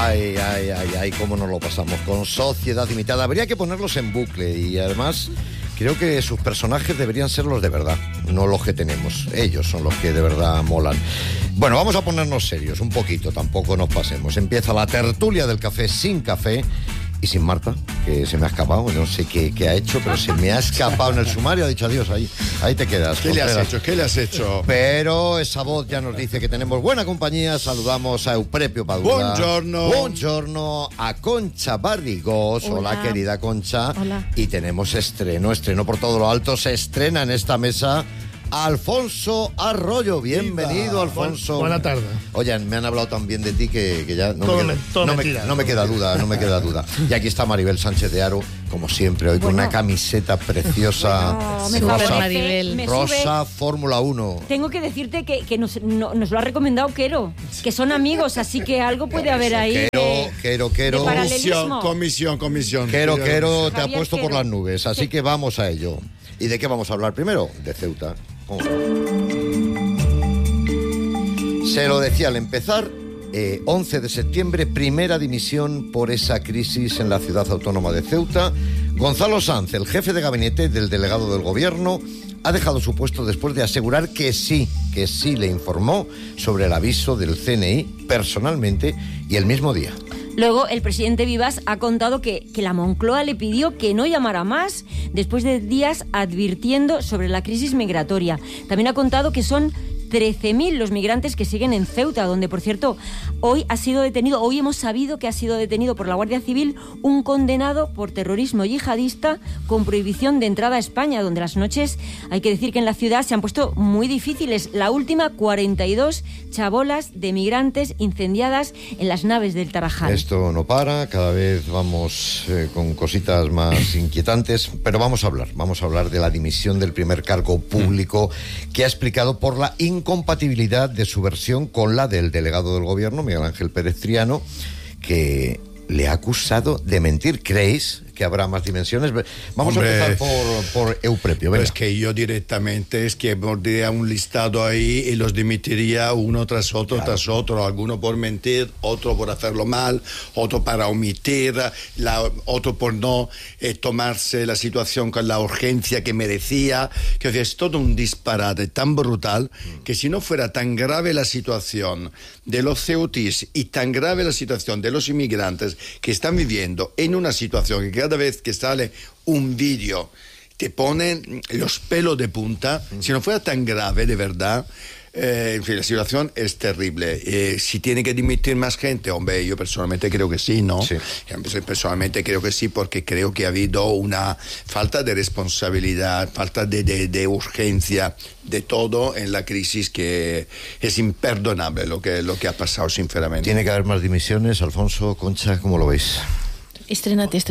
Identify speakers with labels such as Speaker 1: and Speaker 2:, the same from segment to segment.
Speaker 1: Ay, cómo nos lo pasamos con Sociedad Limitada. Habría que ponerlos en bucle y además creo que sus personajes deberían ser los de verdad, no los que tenemos. Ellos son los que de verdad molan. Bueno, vamos a ponernos serios un poquito, tampoco nos pasemos. Empieza la tertulia del café sin café y sin Marta, que se me ha escapado, no sé qué ha hecho, pero se me ha escapado en el sumario, ha dicho adiós, ahí te quedas.
Speaker 2: ¿Qué le has hecho?
Speaker 1: Pero esa voz ya nos dice que tenemos buena compañía. Saludamos a Euprepio Padula. Buongiorno a Concha Barrigós. Hola, querida Concha.
Speaker 3: Hola.
Speaker 1: Y tenemos estreno por todo lo alto. Se estrena en esta mesa Alfonso Arroyo. Bienvenido, Alfonso.
Speaker 4: Buena tarde.
Speaker 1: Oye, me han hablado tan bien de ti que ya no me queda duda. Y aquí está Maribel Sánchez de Haro, como siempre, hoy con una camiseta preciosa, rosa Fórmula 1.
Speaker 3: Tengo que decirte que nos lo ha recomendado Quero, que son amigos, así que algo puede haber ahí.
Speaker 1: Quero.
Speaker 2: Comisión.
Speaker 1: Quero, te ha puesto por las nubes, así que vamos a ello. ¿Y de qué vamos a hablar primero? De Ceuta. Se lo decía al empezar, 11 de septiembre, primera dimisión por esa crisis en la ciudad autónoma de Ceuta. Gonzalo Sanz, el jefe de gabinete del delegado del gobierno, ha dejado su puesto después de asegurar que sí le informó sobre el aviso del CNI personalmente y el mismo día.
Speaker 3: Luego, el presidente Vivas ha contado que la Moncloa le pidió que no llamara más después de días advirtiendo sobre la crisis migratoria. También ha contado que son 13.000 los migrantes que siguen en Ceuta, donde, por cierto, hoy hemos sabido que ha sido detenido por la Guardia Civil un condenado por terrorismo yihadista con prohibición de entrada a España, donde las noches, hay que decir que en la ciudad se han puesto muy difíciles. La última, 42 chabolas de migrantes incendiadas en las naves del Tarajal.
Speaker 1: Esto no para, cada vez vamos con cositas más inquietantes, pero vamos a hablar de la dimisión del primer cargo público que ha explicado por la incompatibilidad de su versión con la del delegado del gobierno, Miguel Ángel Pérez Triano, que le ha acusado de mentir. ¿Creéis que habrá más dimensiones? Vamos a empezar por Euprepio.
Speaker 2: Pues que yo directamente es que pondría un listado ahí y los dimitiría uno tras otro, claro. Tras otro, alguno por mentir, otro por hacerlo mal, otro para omitir, otro por no tomarse la situación con la urgencia que merecía. Que es todo un disparate tan brutal que si no fuera tan grave la situación de los ceutíes y tan grave la situación de los inmigrantes que están viviendo en una situación que cada vez que sale un vídeo te ponen los pelos de punta, si no fuera tan grave de verdad, en fin, la situación es terrible. Si tiene que dimitir más gente, hombre, yo personalmente creo que sí, ¿no? Sí. Personalmente creo que sí, porque creo que ha habido una falta de responsabilidad, falta de urgencia, de todo en la crisis, que es imperdonable lo que ha pasado, sinceramente.
Speaker 1: Tiene que haber más dimisiones. Alfonso, Concha, ¿cómo lo veis?
Speaker 5: Estrénate.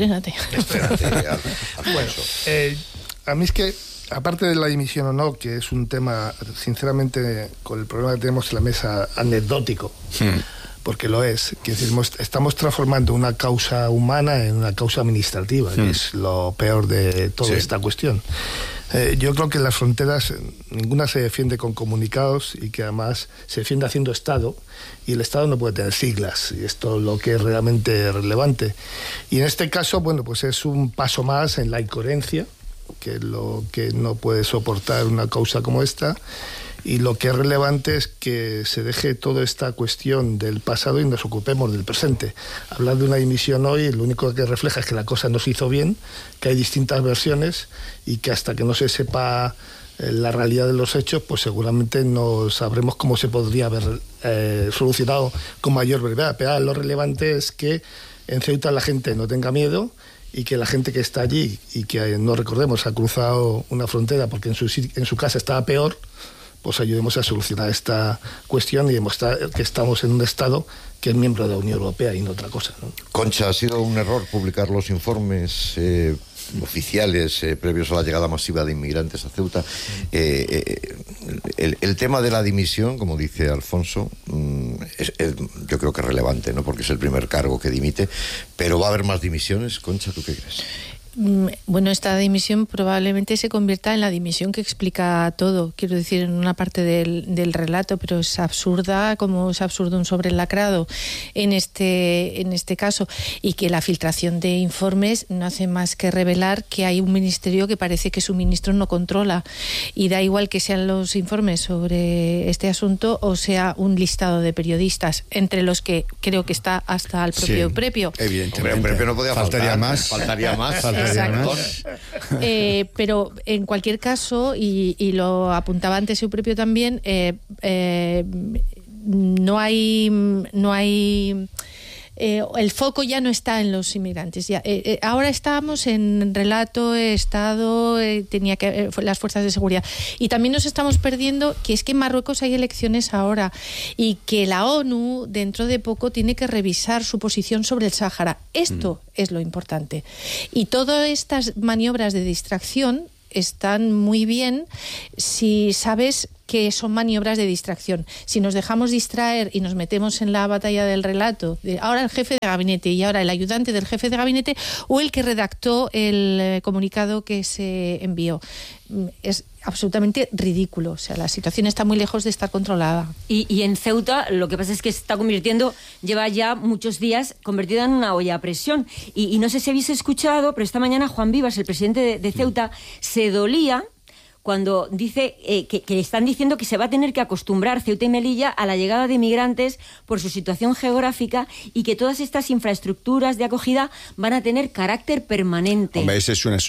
Speaker 4: Bueno, a mí es que, aparte de la dimisión o no, que es un tema, sinceramente, con el problema que tenemos en la mesa, anecdótico, porque lo es, que estamos transformando una causa humana en una causa administrativa, que es lo peor de toda esta cuestión. Yo creo que las fronteras, ninguna se defiende con comunicados y que además se defiende haciendo Estado, y el Estado no puede tener siglas, y esto es lo que es realmente relevante. Y en este caso, bueno, pues es un paso más en la incoherencia, que es lo que no puede soportar una causa como esta, y lo que es relevante es que se deje toda esta cuestión del pasado y nos ocupemos del presente. Hablar de una dimisión hoy, lo único que refleja es que la cosa no se hizo bien, que hay distintas versiones y que hasta que no se sepa la realidad de los hechos, pues seguramente no sabremos cómo se podría haber solucionado con mayor brevedad. Pero lo relevante es que en Ceuta la gente no tenga miedo, y que la gente que está allí y que, no recordemos, ha cruzado una frontera porque en su casa estaba peor, pues ayudemos a solucionar esta cuestión y demostrar que estamos en un Estado que es miembro de la Unión Europea y no otra cosa, ¿no?
Speaker 1: Concha, ¿ha sido un error publicar los informes oficiales previos a la llegada masiva de inmigrantes a Ceuta? El tema de la dimisión, como dice Alfonso, yo creo que es relevante, ¿no? Porque es el primer cargo que dimite, pero ¿va a haber más dimisiones? Concha, ¿tú qué crees?
Speaker 5: Bueno, esta dimisión probablemente se convierta en la dimisión que explica todo, quiero decir, en una parte del relato, pero es absurda, como es absurdo un sobrelacrado en este caso, y que la filtración de informes no hace más que revelar que hay un ministerio que parece que su ministro no controla, y da igual que sean los informes sobre este asunto o sea un listado de periodistas, entre los que creo que está hasta el propio Prepio.
Speaker 2: Evidentemente.
Speaker 1: Un Prepio no podía
Speaker 2: Faltaría
Speaker 1: faltar.
Speaker 2: más.
Speaker 5: Exacto. Pero en cualquier caso, y lo apuntaba antes Eupropio también, no hay el foco ya no está en los inmigrantes. Ya, ahora estamos en relato, Estado, las fuerzas de seguridad. Y también nos estamos perdiendo que es que en Marruecos hay elecciones ahora y que la ONU dentro de poco tiene que revisar su posición sobre el Sáhara. Esto es lo importante. Y todas estas maniobras de distracción están muy bien si sabes que son maniobras de distracción. Si nos dejamos distraer y nos metemos en la batalla del relato, de ahora el jefe de gabinete y ahora el ayudante del jefe de gabinete o el que redactó el comunicado que se envió, es absolutamente ridículo. O sea, la situación está muy lejos de estar controlada.
Speaker 3: Y en Ceuta lo que pasa es que se está convirtiendo, lleva ya muchos días convertida en una olla a presión. Y no sé si habéis escuchado, pero esta mañana Juan Vivas, el presidente de Ceuta, se dolía cuando dice que están diciendo que se va a tener que acostumbrar Ceuta y Melilla a la llegada de migrantes por su situación geográfica y que todas estas infraestructuras de acogida van a tener carácter permanente.
Speaker 2: Hombre,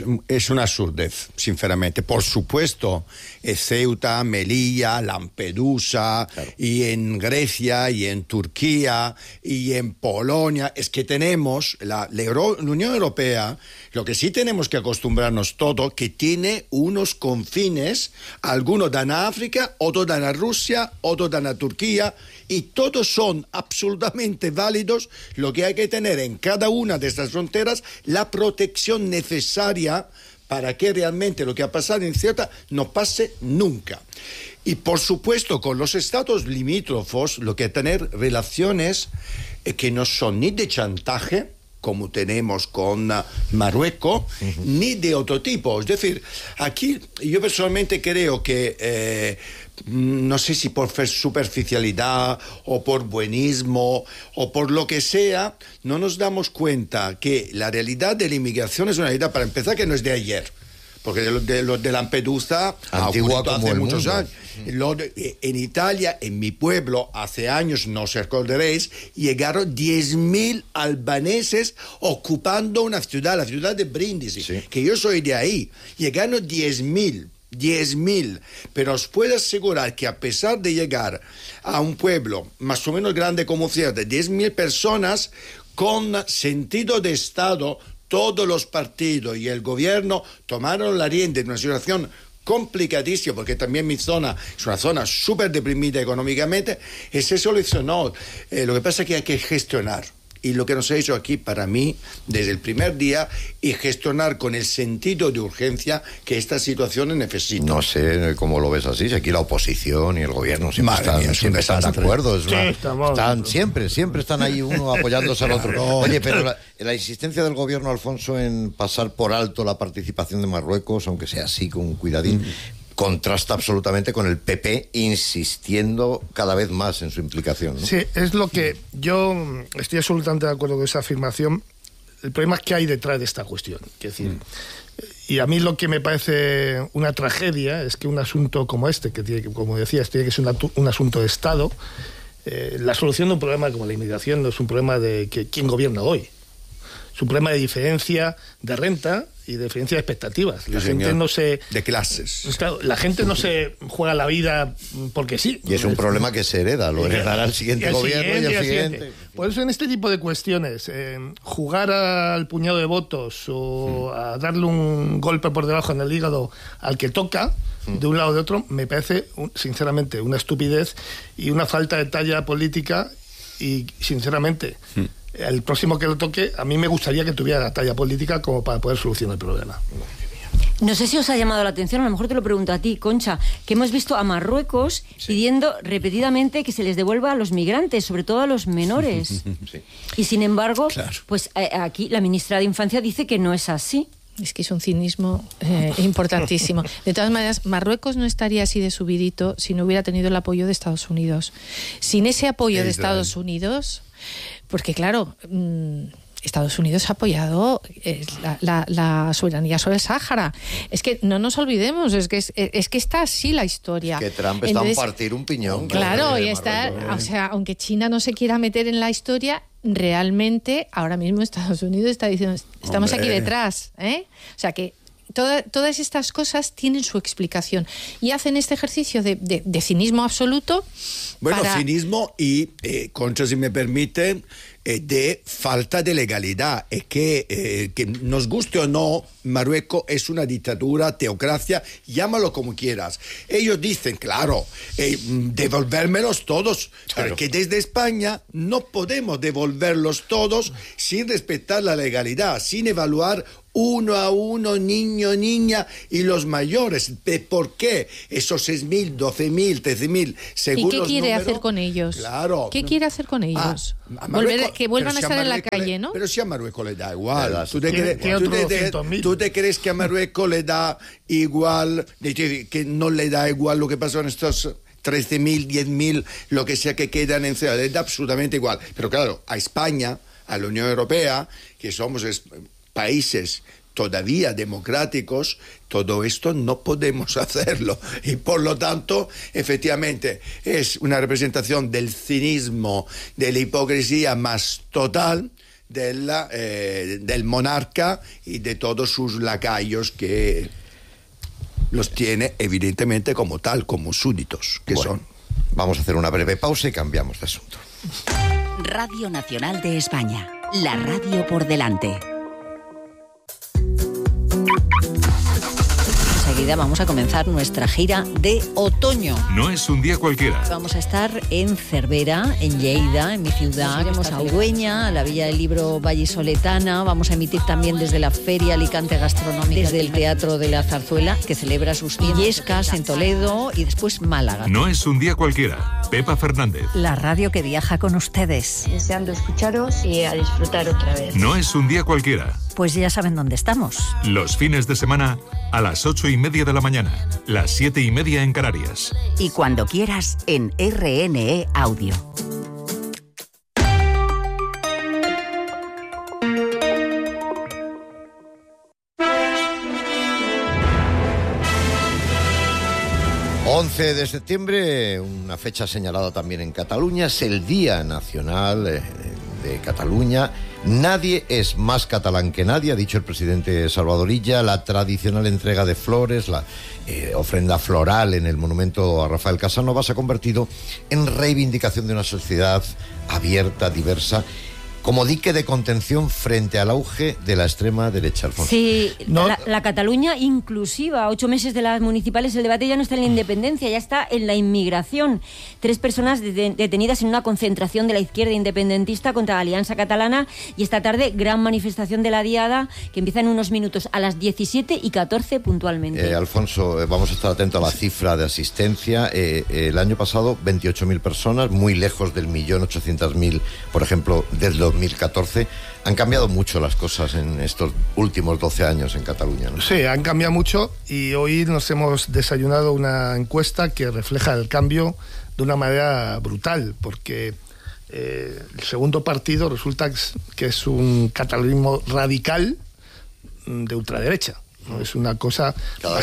Speaker 2: es una absurdez, sinceramente. Por supuesto, Ceuta, Melilla, Lampedusa, claro, y en Grecia, y en Turquía, y en Polonia. Es que tenemos la Unión Europea, lo que sí tenemos que acostumbrarnos todo, que tiene unos confines. Algunos dan a África, otros dan a Rusia, otros dan a Turquía, y todos son absolutamente válidos. Lo que hay que tener en cada una de estas fronteras, la protección necesaria para que realmente lo que ha pasado en Ceuta no pase nunca. Y por supuesto, con los estados limítrofos, lo que hay que tener relaciones que no son ni de chantaje, como tenemos con Marruecos, ni de otro tipo. Es decir, aquí yo personalmente creo que, no sé si por superficialidad o por buenismo o por lo que sea, no nos damos cuenta que la realidad de la inmigración es una realidad, para empezar, que no es de ayer. Porque los de Lampedusa ha ocurrido hace muchos años. En Italia, en mi pueblo, hace años, no os acordaréis, llegaron 10.000 albaneses ocupando una ciudad, la ciudad de Brindisi, sí, que yo soy de ahí. Llegaron 10.000. Pero os puedo asegurar que a pesar de llegar a un pueblo más o menos grande como Ceuta, 10.000 personas con sentido de Estado, todos los partidos y el gobierno tomaron la rienda en una situación complicadísima, porque también mi zona es una zona súper deprimida económicamente, y se solucionó. Lo que pasa es que hay que gestionar. Y lo que nos ha hecho aquí, para mí, desde el primer día, y gestionar con el sentido de urgencia que esta situación necesita.
Speaker 1: No sé cómo lo ves así, si aquí la oposición y el gobierno siempre están de acuerdo. Siempre están ahí uno apoyándose al otro. Oye, pero la insistencia del gobierno, Alfonso, en pasar por alto la participación de Marruecos, aunque sea así, con un cuidadín, contrasta absolutamente con el PP insistiendo cada vez más en su implicación, ¿no?
Speaker 4: Sí, es lo que yo estoy absolutamente de acuerdo con esa afirmación. El problema es que hay detrás de esta cuestión. Es decir, y a mí lo que me parece una tragedia es que un asunto como este, que tiene, como decías, tiene que ser un asunto de Estado, la solución de un problema como la inmigración no es un problema de quién gobierna hoy. Es un problema de diferencia de renta y de diferencia de expectativas. La gente no se...
Speaker 2: De clases.
Speaker 4: La gente no se juega la vida porque sí.
Speaker 1: Y es un problema que se hereda, lo heredará el siguiente gobierno y el siguiente.
Speaker 4: Por eso en este tipo de cuestiones, jugar al puñado de votos o a darle un golpe por debajo en el hígado al que toca, de un lado o de otro, me parece, sinceramente, una estupidez y una falta de talla política y, sinceramente... El próximo que lo toque, a mí me gustaría que tuviera la talla política como para poder solucionar el problema.
Speaker 3: No sé si os ha llamado la atención, a lo mejor te lo pregunto a ti, Concha, que hemos visto a Marruecos pidiendo repetidamente que se les devuelva a los migrantes, sobre todo a los menores. Sí. Y sin embargo, pues aquí la ministra de Infancia dice que no es así.
Speaker 5: Es que es un cinismo importantísimo. De todas maneras, Marruecos no estaría así de subidito si no hubiera tenido el apoyo de Estados Unidos. Sin ese apoyo de Estados Unidos, porque claro, Estados Unidos ha apoyado la soberanía sobre el Sáhara. Es que no nos olvidemos, es que está así la historia.
Speaker 1: Que Trump está a partir un piñón.
Speaker 5: Claro, y está, o sea, aunque China no se quiera meter en la historia, realmente ahora mismo Estados Unidos está diciendo, estamos aquí detrás, ¿eh? O sea que todas estas cosas tienen su explicación y hacen este ejercicio de cinismo absoluto.
Speaker 2: Bueno, cinismo y, Concha, si me permite, de falta de legalidad. Es que nos guste o no, Marruecos es una dictadura, teocracia, llámalo como quieras. Ellos dicen, claro, devolvérmelos todos, claro. Pero que desde España no podemos devolverlos todos sin respetar la legalidad, sin evaluar uno a uno, niño, niña y los mayores. ¿Por qué esos 6.000, 12.000, 13.000 seguros?
Speaker 5: ¿Y qué quiere hacer con ellos?
Speaker 2: Claro.
Speaker 5: ¿Qué quiere hacer con ellos? Que vuelvan a estar en la calle, ¿no?
Speaker 2: Pero si a Marruecos le da igual. ¿Tú te crees que a Marruecos le da igual, que no le da igual lo que pasó en estos 13.000, 10.000, lo que sea que quedan en ciudad? Le da absolutamente igual. Pero claro, a España, a la Unión Europea, que somos países todavía democráticos, todo esto no podemos hacerlo y por lo tanto efectivamente es una representación del cinismo, de la hipocresía más total del monarca y de todos sus lacayos que los tiene evidentemente como tal, como súbditos que son.
Speaker 1: Vamos a hacer una breve pausa y cambiamos de asunto.
Speaker 6: Radio Nacional de España, la radio por delante. Enseguida vamos a comenzar nuestra gira de otoño.
Speaker 7: No es un día cualquiera.
Speaker 6: Vamos a estar en Cervera, en Lleida, en mi ciudad. Iremos a Ugüeña, a la Villa del Libro vallisoletana. Vamos a emitir también desde la Feria Alicante Gastronómica, desde el Teatro de la Zarzuela, que celebra sus Illescas en Toledo y después Málaga.
Speaker 7: No es un día cualquiera. Pepa Fernández.
Speaker 6: La radio que viaja con ustedes.
Speaker 8: Deseando escucharos y a disfrutar otra vez.
Speaker 7: No es un día cualquiera.
Speaker 6: Pues ya saben dónde estamos.
Speaker 7: Los fines de semana a las 8:30 de la mañana, las 7:30 en Canarias.
Speaker 6: Y cuando quieras en RNE Audio.
Speaker 1: ...11 de septiembre, una fecha señalada también en Cataluña, es el Día Nacional de Cataluña. Nadie es más catalán que nadie, ha dicho el presidente Salvador Illa. La tradicional entrega de flores, la ofrenda floral en el monumento a Rafael Casanova se ha convertido en reivindicación de una sociedad abierta, diversa, como dique de contención frente al auge de la extrema derecha, Alfonso.
Speaker 3: Sí, la Cataluña inclusiva. 8 meses de las municipales, el debate ya no está en la independencia, ya está en la inmigración. 3 personas detenidas en una concentración de la izquierda independentista contra la Alianza Catalana, y esta tarde gran manifestación de la Diada que empieza en unos minutos a las 17:14 puntualmente.
Speaker 1: Alfonso, vamos a estar atentos a la cifra de asistencia. El año pasado 28.000 personas, muy lejos del 1.800.000, por ejemplo, desde 2014. Han cambiado mucho las cosas en estos últimos 12 años en Cataluña, ¿no?
Speaker 4: Sí, han cambiado mucho y hoy nos hemos desayunado una encuesta que refleja el cambio de una manera brutal, porque el segundo partido resulta que es un catalanismo radical de ultraderecha, ¿no? Es una cosa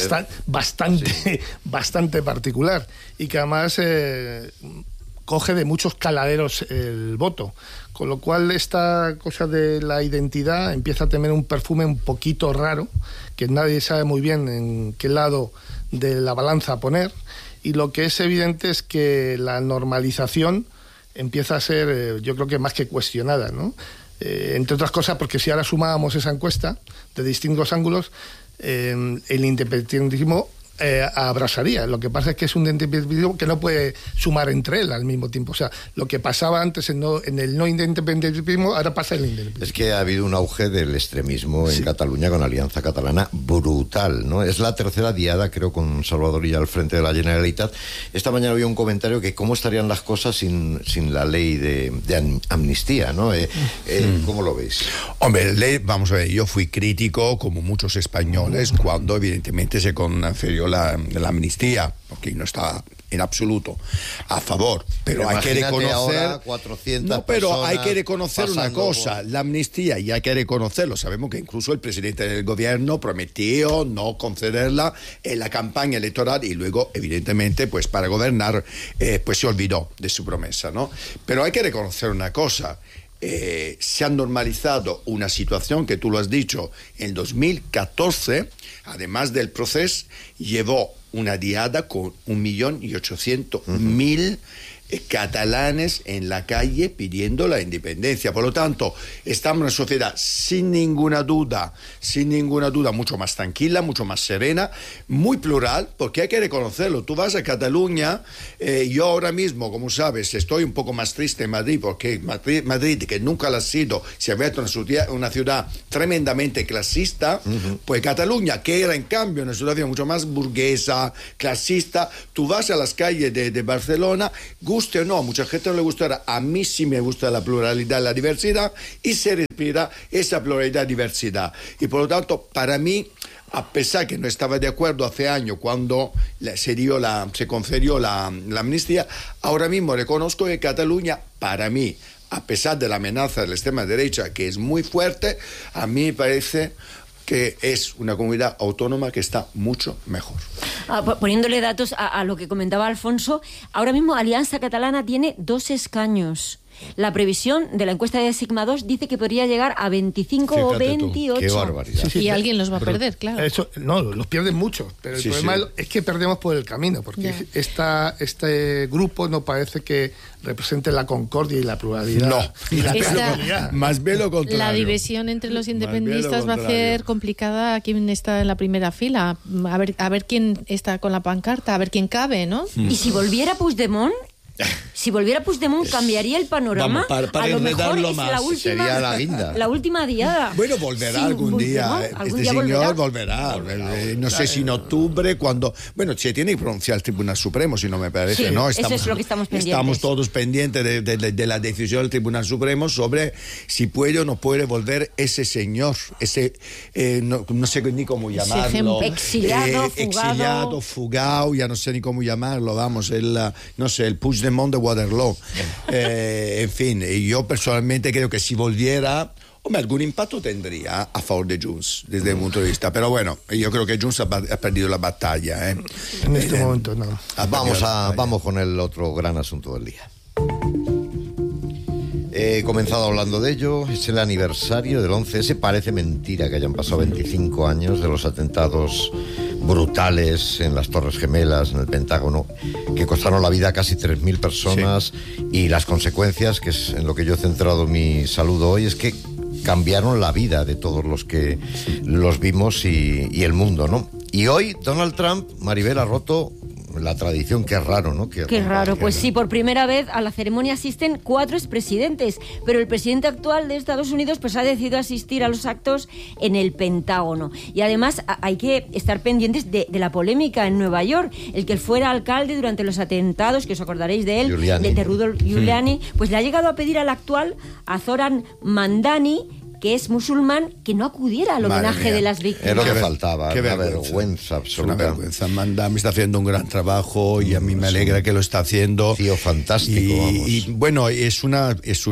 Speaker 4: bastante particular y que además coge de muchos caladeros el voto, con lo cual esta cosa de la identidad empieza a tener un perfume un poquito raro, que nadie sabe muy bien en qué lado de la balanza poner, y lo que es evidente es que la normalización empieza a ser, yo creo que más que cuestionada, ¿no? Entre otras cosas porque si ahora sumábamos esa encuesta de distintos ángulos, el independentismo abrazaría. Lo que pasa es que es un independentismo que no puede sumar entre él al mismo tiempo. O sea, lo que pasaba antes en el no independentismo, ahora pasa en el independentismo.
Speaker 1: Es que ha habido un auge del extremismo en Cataluña con Alianza Catalana brutal, ¿no? Es la tercera diada, creo, con Salvador Illa al frente de la Generalitat. Esta mañana había un comentario que cómo estarían las cosas sin la ley de amnistía, ¿no? ¿Cómo lo veis?
Speaker 2: Hombre, vamos a ver, yo fui crítico, como muchos españoles, cuando evidentemente se confirió la amnistía, porque no estaba en absoluto a favor, pero hay que reconocer
Speaker 1: ahora 400
Speaker 2: no, pero hay que reconocer una cosa, la amnistía, y hay que reconocerlo, sabemos que incluso el presidente del gobierno prometió no concederla en la campaña electoral y luego evidentemente pues para gobernar pues se olvidó de su promesa, ¿no? Pero hay que reconocer una cosa, se ha normalizado una situación que tú lo has dicho, en 2014, además del proceso, llevó una diada con 1.800.000 catalanes en la calle pidiendo la independencia. Por lo tanto, estamos en una sociedad sin ninguna duda, mucho más tranquila, mucho más serena, muy plural, porque hay que reconocerlo. Tú vas a Cataluña, yo ahora mismo, como sabes, estoy un poco más triste en Madrid, porque Madrid, que nunca lo ha sido, se ha vuelto una ciudad tremendamente clasista, pues Cataluña, que era en cambio una situación mucho más burguesa, clasista, tú vas a las calles de Barcelona, guste o no, a mucha gente no le gustará, a mí sí me gusta la pluralidad, la diversidad, y se respira esa pluralidad y diversidad. Y por lo tanto, para mí, a pesar que no estaba de acuerdo hace años cuando se confirió la amnistía, ahora mismo reconozco que Cataluña, para mí, a pesar de la amenaza de la extrema derecha, que es muy fuerte, a mí me parece que es una comunidad autónoma que está mucho mejor.
Speaker 3: Poniéndole datos a lo que comentaba Alfonso, ahora mismo Alianza Catalana tiene 2 escaños. La previsión de la encuesta de Sigma 2 dice que podría llegar a 25 o 28.
Speaker 1: Qué barbaridad.
Speaker 5: Y alguien los va a perder, claro.
Speaker 4: Eso, no, los pierden mucho, pero el problema es que perdemos por el camino, porque este grupo no parece que represente la concordia y la pluralidad.
Speaker 2: No,
Speaker 4: y la tranquilidad.
Speaker 2: Más bien lo contrario.
Speaker 5: La división entre los independentistas va a ser complicada a quien está en la primera fila. A ver quién está con la pancarta, a ver quién cabe, ¿no?
Speaker 3: Y si volviera Puigdemont... cambiaría el panorama.
Speaker 2: Vamos, para
Speaker 3: a lo mejor es
Speaker 2: más.
Speaker 3: la última,
Speaker 1: sería la guinda.
Speaker 3: La última diada.
Speaker 2: Bueno, volverá algún día. Este señor volverá. No sé si en octubre, cuando... Bueno, se tiene que pronunciar el Tribunal Supremo, si no me parece, ¿no?
Speaker 3: Eso es lo que estamos pendientes.
Speaker 2: Estamos todos pendientes de la decisión del Tribunal Supremo sobre si puede o no puede volver ese señor, no sé ni cómo llamarlo.
Speaker 3: Exiliado,
Speaker 2: fugado, ya no sé ni cómo llamarlo, vamos, el Puigdemont de Waterloo. En fin, yo personalmente creo que si volviera, algún impacto tendría a favor de Junts desde el punto de vista, pero bueno, yo creo que Junts ha perdido la batalla.
Speaker 4: En este momento no.
Speaker 1: Vamos con el otro gran asunto del día. He comenzado hablando de ello, es el aniversario del 11S. Parece mentira que hayan pasado 25 años de los atentados brutales en las Torres Gemelas, en el Pentágono, que costaron la vida a casi 3.000 personas, y las consecuencias, que es en lo que yo he centrado mi saludo hoy, es que cambiaron la vida de todos los que los vimos y el mundo, ¿no? Y hoy Donald Trump, Maribel, ha roto la tradición. Qué raro, ¿no? Qué
Speaker 3: raro. Pues sí, por primera vez a la ceremonia asisten 4 expresidentes, pero el presidente actual de Estados Unidos pues ha decidido asistir a los actos en el Pentágono. Y además hay que estar pendientes de la polémica en Nueva York. El que fuera alcalde durante los atentados, que os acordaréis de él, de Rudolph Giuliani, pues le ha llegado a pedir al actual, a Zoran Mandani, que es musulmán, que no acudiera al homenaje de las víctimas.
Speaker 1: Es lo que faltaba, una vergüenza absoluta.
Speaker 2: Una vergüenza. Mandami está haciendo un gran trabajo y a mí me alegra que lo está haciendo.
Speaker 1: Tío fantástico,
Speaker 2: y bueno, es una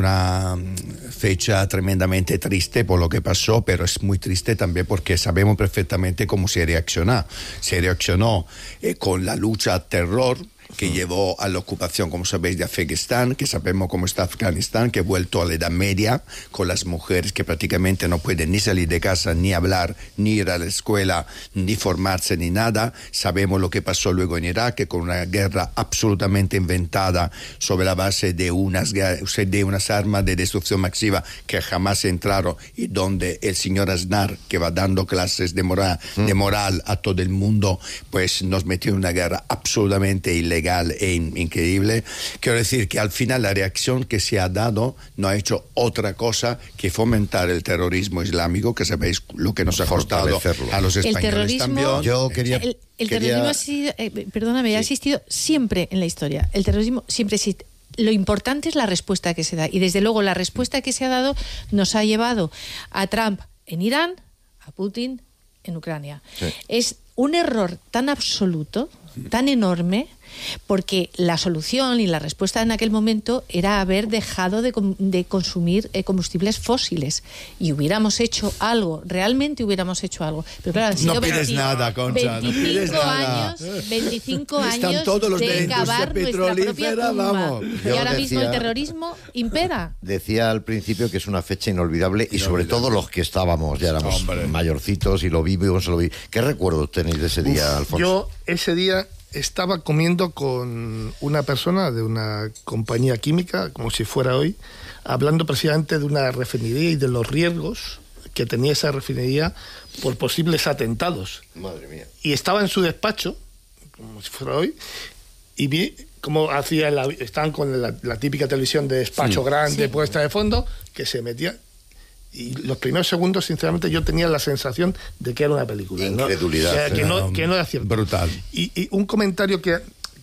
Speaker 2: fecha tremendamente triste por lo que pasó, pero es muy triste también porque sabemos perfectamente cómo se reaccionó. Se reaccionó con la lucha al terror, que llevó a la ocupación, como sabéis, de Afganistán, que sabemos cómo está Afganistán, que ha vuelto a la Edad Media, con las mujeres que prácticamente no pueden ni salir de casa, ni hablar, ni ir a la escuela, ni formarse, ni nada. Sabemos lo que pasó luego en Irak, que con una guerra absolutamente inventada sobre la base de unas armas de destrucción masiva que jamás entraron, y donde el señor Aznar, que va dando clases de moral a todo el mundo, pues nos metió en una guerra absolutamente ilegal e increíble. Quiero decir que al final la reacción que se ha dado no ha hecho otra cosa que fomentar el terrorismo islámico, que sabéis lo que nos ha costado a los españoles también.
Speaker 1: Yo quería...
Speaker 5: El terrorismo ha sido, ha existido siempre en la historia. El terrorismo siempre existe. Lo importante es la respuesta que se da. Y desde luego la respuesta que se ha dado nos ha llevado a Trump en Irán, a Putin en Ucrania. Sí. Es un error tan absoluto, tan enorme, porque la solución y la respuesta en aquel momento era haber dejado de consumir combustibles fósiles, y hubiéramos hecho algo, realmente hubiéramos hecho algo. Pero claro, han sido
Speaker 2: no pides nada, Concha,
Speaker 5: 25 años
Speaker 2: todos los
Speaker 5: de cavar nuestra propia tumba.
Speaker 2: Vamos.
Speaker 5: Y ahora mismo el terrorismo impera.
Speaker 1: Decía al principio que es una fecha inolvidable, y sobre todo los que estábamos, ya éramos mayorcitos y lo vivimos. ¿Qué recuerdos tenéis de ese día, Alfonso?
Speaker 4: Yo ese día estaba comiendo con una persona de una compañía química, como si fuera hoy, hablando precisamente de una refinería y de los riesgos que tenía esa refinería por posibles atentados.
Speaker 1: Madre mía.
Speaker 4: Y estaba en su despacho, como si fuera hoy, y vi cómo estaban con la típica televisión de despacho grande, puesta de fondo, que se metía. Y los primeros segundos, sinceramente, yo tenía la sensación de que era una película.
Speaker 1: Incredulidad.
Speaker 4: ¿no? O sea, que no era cierto.
Speaker 2: Brutal.
Speaker 4: Y un comentario que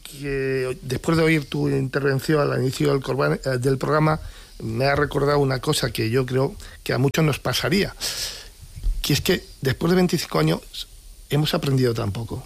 Speaker 4: después de oír tu intervención al inicio del programa, me ha recordado una cosa que yo creo que a muchos nos pasaría. Que es que después de 25 años hemos aprendido tan poco.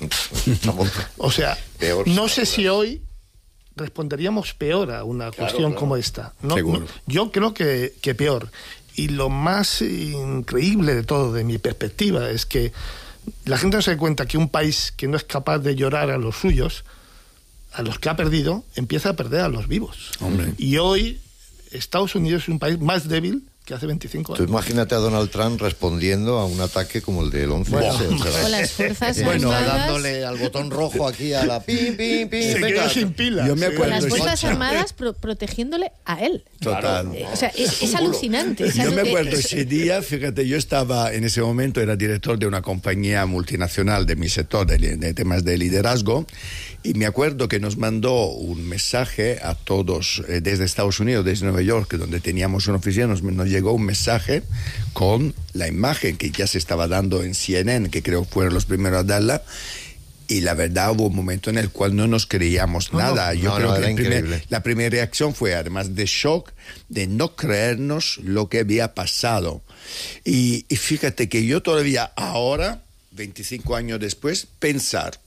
Speaker 4: O sea, no sé si hoy responderíamos peor a una cuestión como esta. ¿No? Yo creo que peor. Y lo más increíble de todo, de mi perspectiva, es que la gente no se da cuenta que un país que no es capaz de llorar a los suyos, a los que ha perdido, empieza a perder a los vivos.
Speaker 2: Hombre.
Speaker 4: Y hoy Estados Unidos es un país más débil que hace 25 años.
Speaker 1: Tú imagínate a Donald Trump respondiendo a un ataque como el del 11.
Speaker 5: Con las fuerzas armadas,
Speaker 1: dándole al botón rojo aquí a la pim, pim, pim.
Speaker 4: Se quedó sin pila.
Speaker 2: Yo me acuerdo,
Speaker 5: con las fuerzas armadas protegiéndole a él.
Speaker 2: Total.
Speaker 5: O sea, es alucinante.
Speaker 2: Yo me acuerdo ese día, fíjate, yo estaba en ese momento, era director de una compañía multinacional de mi sector, de temas de liderazgo, y me acuerdo que nos mandó un mensaje a todos desde Estados Unidos, desde Nueva York, donde teníamos una oficina, nos llegó un mensaje con la imagen que ya se estaba dando en CNN, que creo fueron los primeros a darla, y la verdad hubo un momento en el cual no nos creíamos nada. Yo creo que la primera reacción fue, además de shock, de no creernos lo que había pasado. Y fíjate que yo todavía ahora, 25 años después, pensar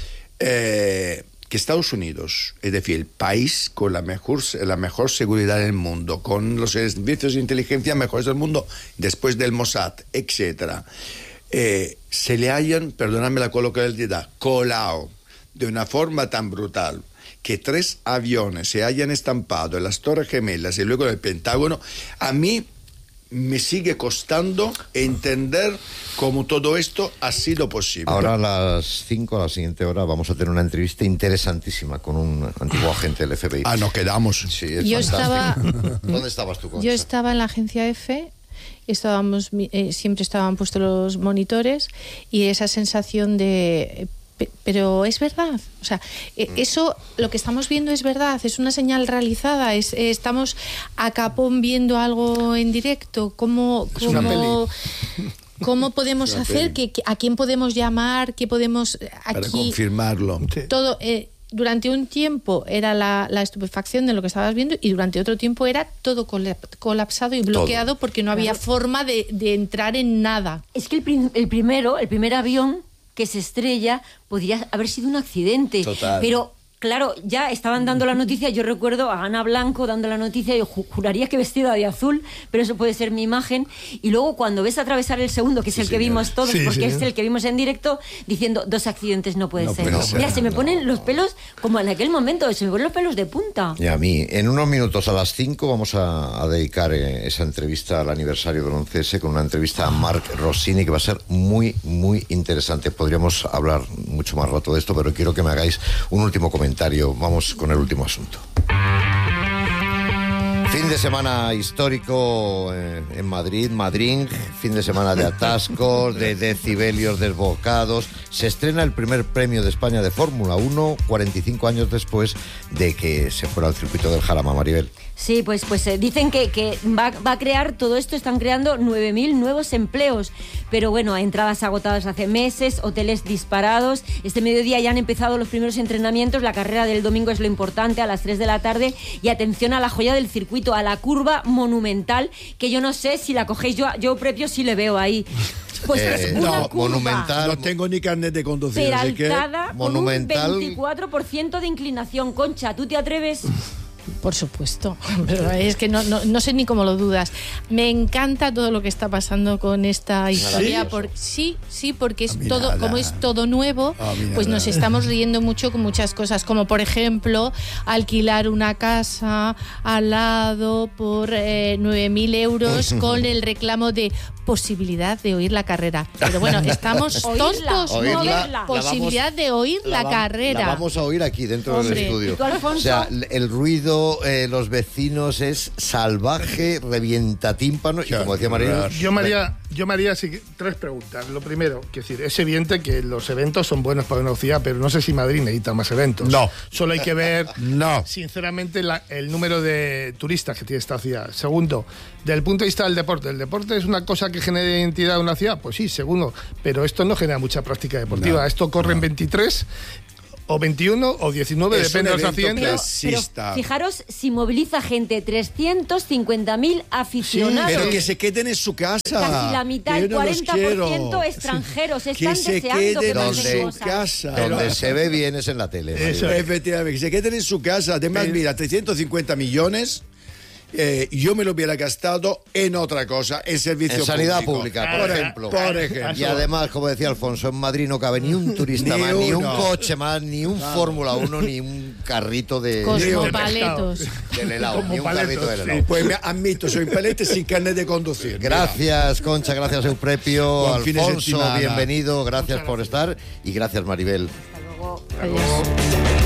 Speaker 2: que Estados Unidos, es decir, el país con la mejor seguridad del mundo, con los servicios de inteligencia mejores del mundo, después del Mossad, etcétera, se le hayan, perdóname la coloquialidad, colado de una forma tan brutal que 3 aviones se hayan estampado en las Torres Gemelas y luego en el Pentágono. A mí me sigue costando entender cómo todo esto ha sido posible.
Speaker 1: Ahora a las 5, a la siguiente hora, vamos a tener una entrevista interesantísima con un antiguo agente del FBI.
Speaker 2: Nos quedamos.
Speaker 1: Sí, es fantástico. ¿Dónde estabas tú, Concha?
Speaker 5: Yo estaba en la agencia F, siempre estaban puestos los monitores, y esa sensación de... Pero es verdad, o sea, eso, lo que estamos viendo es verdad, es una señal realizada, estamos a capón viendo algo en directo. ¿Cómo podemos hacer? ¿A quién podemos llamar? ¿Qué podemos aquí?
Speaker 2: Para confirmarlo.
Speaker 5: Todo, durante un tiempo era la estupefacción de lo que estabas viendo, y durante otro tiempo era todo colapsado y bloqueado, porque no había forma de entrar en nada.
Speaker 3: Es que el primer avión que se estrella podría haber sido un accidente.
Speaker 2: Total.
Speaker 3: Pero claro, ya estaban dando la noticia, yo recuerdo a Ana Blanco dando la noticia, yo juraría que vestida de azul, pero eso puede ser mi imagen, y luego cuando ves atravesar el segundo, que es el que vimos todos, porque es el que vimos en directo, diciendo 2 accidentes no puede ser. Mira, se me ponen los pelos, como en aquel momento, se me ponen los pelos de punta.
Speaker 1: Y a mí, en unos minutos a las 5 vamos a dedicar esa entrevista al aniversario del 11S con una entrevista a Marc Rossini que va a ser muy, muy interesante. Podríamos hablar mucho más rato de esto, pero quiero que me hagáis un último comentario. Vamos con el último asunto. Fin de semana histórico en Madrid, fin de semana de atascos, de decibelios desbocados. Se estrena el primer premio de España de Fórmula 1, 45 años después de que se fuera al circuito del Jarama, Maribel.
Speaker 3: Sí, pues dicen que va a crear todo esto, están creando 9.000 nuevos empleos, pero bueno, entradas agotadas hace meses, hoteles disparados. Este mediodía ya han empezado los primeros entrenamientos, la carrera del domingo es lo importante, a las 3 de la tarde, y atención a la joya del circuito, a la curva monumental, que yo no sé si la cogéis, yo propio sí le veo ahí. Pues es una curva
Speaker 1: monumental.
Speaker 2: No tengo ni carnet de conducir,
Speaker 3: peraltada,
Speaker 2: así que...
Speaker 1: monumental.
Speaker 3: Con un 24% de inclinación. Concha, ¿tú te atreves?
Speaker 5: Por supuesto, pero es que no sé ni cómo lo dudas. Me encanta todo lo que está pasando con esta historia. Sí, porque es todo, como es todo nuevo, pues nos estamos riendo mucho con muchas cosas, como por ejemplo alquilar una casa al lado por 9.000 euros con el reclamo de posibilidad de oír la carrera. Pero bueno, estamos tontos,
Speaker 1: oírla,
Speaker 5: posibilidad de oír la carrera.
Speaker 1: La vamos a oír aquí dentro del estudio.
Speaker 3: ¿Y tú, Alfonso?
Speaker 1: O sea, el ruido, los vecinos es salvaje, revienta tímpanos, y como decía María...
Speaker 4: Yo me haría 3 preguntas. Lo primero, que decir, es evidente que los eventos son buenos para una ciudad, pero no sé si Madrid necesita más eventos.
Speaker 2: No.
Speaker 4: Solo hay que ver, sinceramente, el número de turistas que tiene esta ciudad. Segundo, desde el punto de vista del deporte. ¿El deporte es una cosa que genera identidad de una ciudad? Pues sí, segundo. Pero esto no genera mucha práctica deportiva. Esto corre en 23... o 21 o 19, depende de los accidentes.
Speaker 3: Pero fijaros si moviliza gente, 350.000 aficionados.
Speaker 2: Sí, pero que se queden en su casa.
Speaker 3: Casi la mitad, el 40% extranjeros. Están deseando que pasen cosas.
Speaker 1: Donde se ve bien es en la tele.
Speaker 2: Efectivamente, que se queden en su casa. Además, mira, 350 millones... yo me lo hubiera gastado en otra cosa, en servicio
Speaker 1: en sanidad
Speaker 2: público.
Speaker 1: pública, por ejemplo.
Speaker 2: Y
Speaker 1: además, como decía Alfonso, en Madrid no cabe ni un turista más, ni un coche más, ni un Fórmula 1, ni un carrito de...
Speaker 5: Cosmopaletos.
Speaker 1: Del helado, ni un carrito del helado.
Speaker 2: Pues me admito, soy palete sin carnet de conducir.
Speaker 1: Gracias, Concha, gracias, Euprepio. Alfonso, bienvenido, gracias por estar, y gracias, Maribel.
Speaker 3: Hasta luego. Adiós.